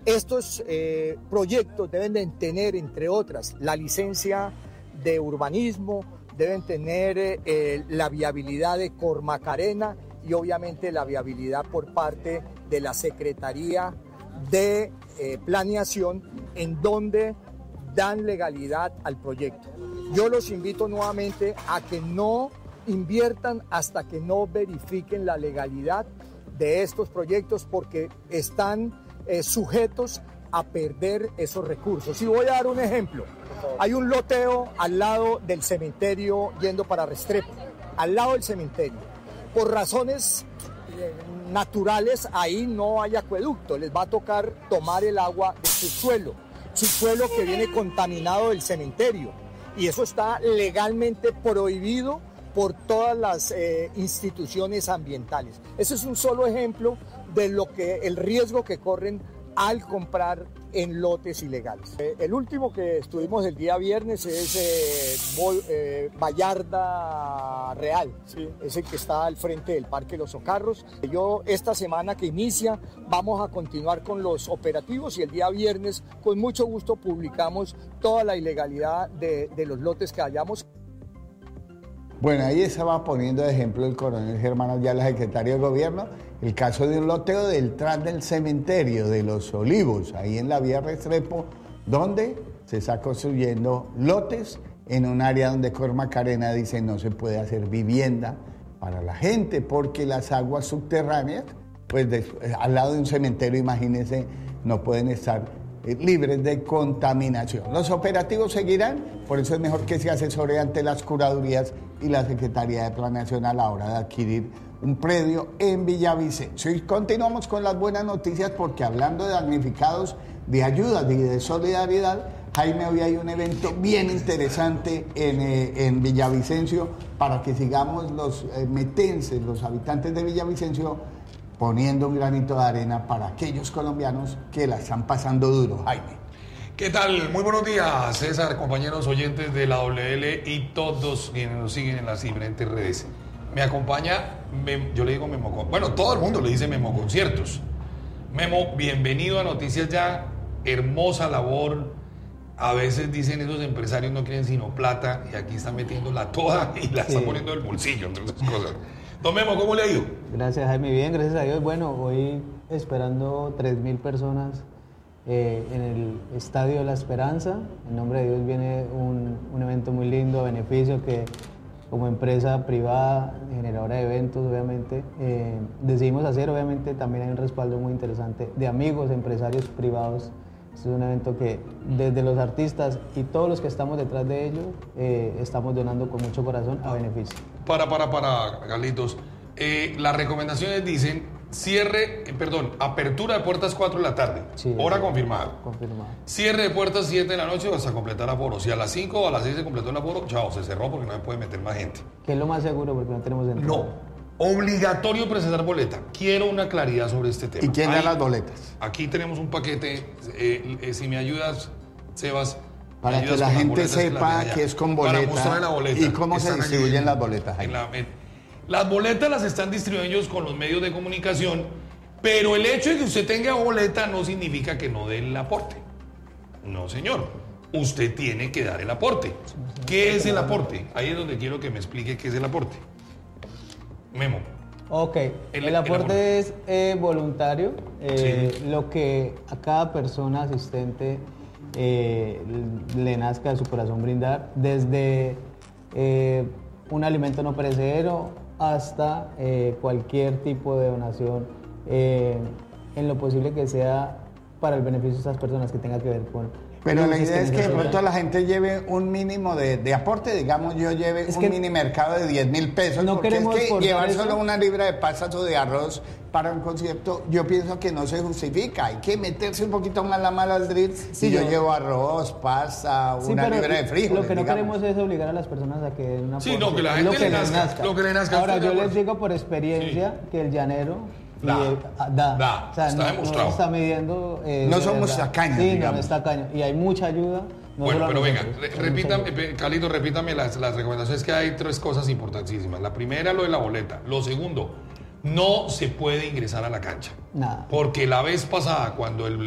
Estos proyectos deben de tener, entre otras, la licencia de urbanismo, deben tener la viabilidad de Cormacarena y obviamente la viabilidad por parte de la Secretaría de Planeación, en donde dan legalidad al proyecto. Yo los invito nuevamente a que no inviertan hasta que no verifiquen la legalidad de estos proyectos, porque están sujetos a perder esos recursos. Y voy a dar un ejemplo. Hay un loteo al lado del cementerio yendo para Restrepo, al lado del cementerio. Por razones naturales, ahí no hay acueducto, les va a tocar tomar el agua de su suelo que viene contaminado del cementerio, y eso está legalmente prohibido por todas las instituciones ambientales. Ese es un solo ejemplo de el riesgo que corren al comprar en lotes ilegales. El último que estuvimos el día viernes es Vallarda Real, ¿sí? Es el que está al frente del Parque Los Socarros. Yo esta semana que inicia vamos a continuar con los operativos, y el día viernes con mucho gusto publicamos toda la ilegalidad de los lotes que hayamos. Bueno, ahí estaba poniendo de ejemplo el coronel Germán Ayala, secretario de Gobierno, el caso de un loteo detrás del cementerio de Los Olivos, ahí en la vía Restrepo, donde se está construyendo lotes en un área donde Cormacarena dice no se puede hacer vivienda para la gente porque las aguas subterráneas, pues al lado de un cementerio, imagínense, no pueden estar libres de contaminación. Los operativos seguirán, por eso es mejor que se asesore ante las curadurías y la Secretaría de Planeación a la hora de adquirir un predio en Villavicencio. Y continuamos con las buenas noticias, porque hablando de damnificados, de ayudas y de solidaridad, Jaime, hoy hay un evento bien interesante en Villavicencio para que sigamos los metenses, los habitantes de Villavicencio, poniendo un granito de arena para aquellos colombianos que la están pasando duro. Jaime. ¿Qué tal? Muy buenos días, César, compañeros oyentes de la WL y todos quienes nos siguen en las diferentes redes. Me acompaña, yo le digo Memo, bueno, todo el mundo le dice Memo Conciertos. Memo, bienvenido a Noticias Ya, hermosa labor. A veces dicen esos empresarios no quieren sino plata, y aquí están metiéndola toda y la están poniendo del bolsillo, entre otras cosas. Don Memo, ¿cómo le ha ido? Gracias, Jaime, bien, gracias a Dios. Bueno, hoy esperando 3.000 personas en el Estadio La Esperanza. En nombre de Dios viene un evento muy lindo, a beneficio que como empresa privada, generadora de eventos, obviamente, decidimos hacer. Obviamente también hay un respaldo muy interesante de amigos, empresarios privados. Este es un evento que desde los artistas y todos los que estamos detrás de ello, estamos donando con mucho corazón a beneficio. Para, Carlitos. Las recomendaciones dicen apertura de puertas 4 de la tarde, sí, hora confirmada. Cierre de puertas 7 de la noche hasta completar aforo. Si a las 5 o a las 6 se completó el aforo, chao, se cerró porque no se puede meter más gente. Que es lo más seguro porque no tenemos entrada. No, obligatorio presentar boleta. Quiero una claridad sobre este tema. ¿Y quién da las boletas? Aquí tenemos un paquete, si me ayudas, Sebas. Para que la gente sepa que es con boleta. Para mostrar la boleta. ¿Y cómo se distribuyen las boletas? Las boletas las están distribuyendo ellos con los medios de comunicación, pero el hecho de que usted tenga boleta no significa que no dé el aporte. No, señor. Usted tiene que dar el aporte. ¿Qué es el aporte? Ahí es donde quiero que me explique qué es el aporte. Memo. Ok, el aporte es voluntario, sí. Lo que a cada persona asistente le nazca de su corazón brindar, desde un alimento no perecedero hasta cualquier tipo de donación, en lo posible que sea para el beneficio de estas personas que tenga que ver con... Pero la idea es que de pronto la gente lleve un mínimo de aporte, digamos yo lleve un mini mercado de 10.000 pesos, no, porque es que llevar solo una libra de pastas o de arroz para un concierto, yo pienso que no se justifica, hay que meterse un poquito más la mala al drill, si yo llevo arroz, pasta, una libra de frijoles. Lo que no queremos es obligar a las personas a que den una aporte. Sí, no, que la gente le nazca. Lo que le nazca. Ahora, yo les digo por experiencia que el llanero da. O sea, está demostrado. No está midiendo. No somos tacaños, sí, digamos. No es tacaño. Y hay mucha ayuda. Bueno, pero venga, Carlito, repítame las recomendaciones, que hay 3 cosas importantísimas. La primera, lo de la boleta. Lo segundo, no se puede ingresar a la cancha. Nada. Porque la vez pasada, cuando el